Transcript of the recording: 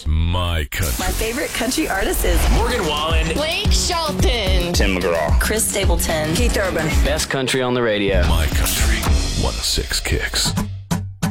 is My Country. My favorite country artist is Morgan Wallen, Blake Shelton, Tim McGraw, Chris Stapleton, Keith Urban. Best country on the radio. My Country 106 Kicks.